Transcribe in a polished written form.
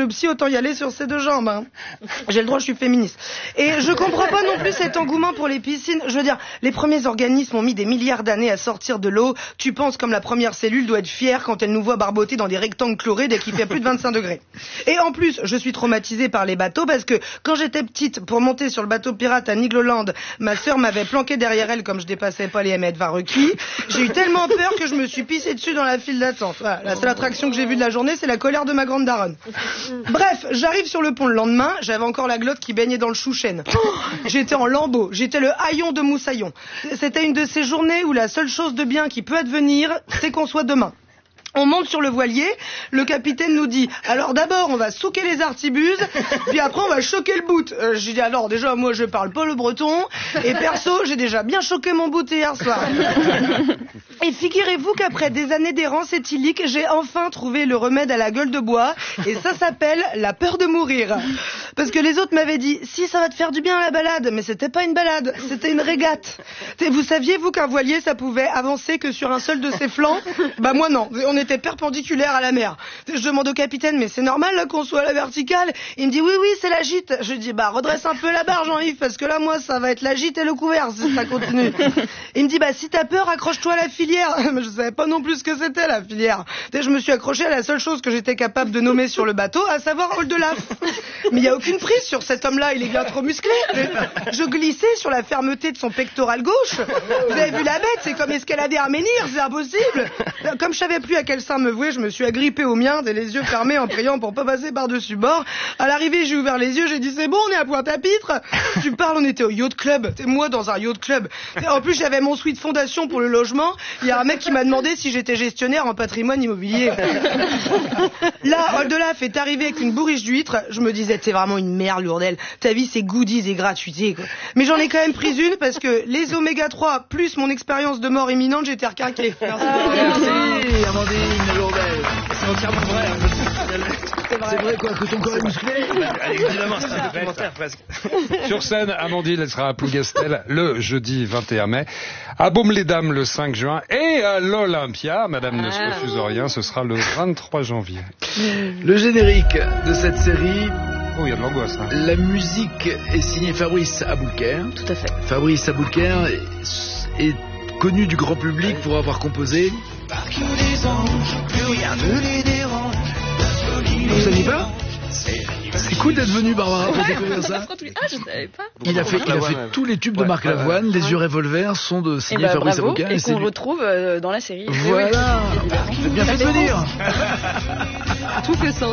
le psy, autant y aller sur ses deux jambes. Hein. J'ai le droit, je suis féministe. Et je comprends pas non plus cet engouement pour les piscines. Je veux dire, les premiers organismes ont mis des milliards d'années à sortir de l'eau. Tu penses comme la première cellule doit être fière quand elle nous voit barboter dans des rectangles chlorés dès qu'il fait plus de 25 degrés. Et en plus, je suis traumatisée par les bateaux parce que quand j'étais petite, pour monter sur le bateau pirate à Nigloland, ma sœur m'avait planqué derrière elle comme je dépassais pas les m20 requis. J'ai eu tellement peur que je me suis pissée dessus dans la file d'attente. Voilà, la seule attraction que j'ai vue de la journée, c'est la colère de ma grande daronne. Bref, j'arrive sur le pont le lendemain, j'avais encore la glotte qui baignait dans le chou-chêne. J'étais en lambeaux, j'étais le haillon de Moussaillon. C'était une de ces journées où la seule chose de bien qui peut advenir, c'est qu'on soit demain. On monte sur le voilier, le capitaine nous dit « Alors d'abord, on va souquer les artibuses, puis après on va choquer le bout. » J'ai dit « Alors déjà, moi je parle pas le breton, et perso, j'ai déjà bien choqué mon bout hier soir. » Et figurez-vous qu'après des années d'errance éthylique, j'ai enfin trouvé le remède à la gueule de bois, et ça s'appelle la peur de mourir. Parce que les autres m'avaient dit « Si, ça va te faire du bien la balade », mais c'était pas une balade, c'était une régate. Vous saviez, vous, qu'un voilier, ça pouvait avancer que sur un seul de ses flancs? Bah moi non, on était perpendiculaire à la mer. Je demande au capitaine, mais c'est normal là qu'on soit à la verticale? Il me dit oui, c'est la gîte. Je dis redresse un peu la barre Jean-Yves, parce que là moi ça va être la gîte et le couvert si ça continue. Il me dit si t'as peur accroche-toi à la filière. Mais je savais pas non plus ce que c'était la filière. Je me suis accroché à la seule chose que j'étais capable de nommer sur le bateau, à savoir Oldelaf. Mais il y a aucune prise sur cet homme-là, il est bien trop musclé. Je glissais sur la fermeté de son pectoral gauche. Vous avez vu la bête, c'est comme escalader un menhir, c'est impossible. Comme je savais plus à quel sein me vouer, je me suis agrippé au mien, les yeux fermés en priant pour pas passer par-dessus bord. À l'arrivée, j'ai ouvert les yeux, j'ai dit c'est bon, on est à Pointe-à-Pitre. Tu parles, on était au yacht club. Moi dans un yacht club. En plus, j'avais mon suite fondation pour le logement. Il y a un mec qui m'a demandé si j'étais gestionnaire en patrimoine immobilier. Là, Oldelaf est arrivé avec une bourriche d'huîtres. Je me disais, t'es vraiment une merde, Lourdel. Ta vie, c'est goodies et gratuité, quoi. Mais j'en ai quand même pris une parce que les oméga 3 plus mon expérience de mort imminente, j'étais requinqué. Merci, Amandine Lourdel. C'est entièrement vrai. C'est vrai quoi, que ton corps est musclé? Évidemment, c'est un documentaire presque. Sur scène, Amandine, elle sera à Plougastel le jeudi 21 mai, à Baume-les-Dames le 5 juin et à l'Olympia, madame ne se refuse rien, ce sera le 23 janvier. Le générique de cette série... Oh, il y a de l'angoisse. Hein. La musique est signée Fabrice Aboulker. Tout à fait. Fabrice Aboulker est connu du grand public pour avoir composé... Vous saviez pas? C'est cool d'être venu, Barbara, pour découvrir ça. Je savais pas. Il a fait tous les tubes de Marc Lavoine. Les yeux revolver sont de signer Fabrice Aboulker. Et qu'on retrouve dans la série. Voilà. Vous êtes bien fait de venir. Tout fait sens.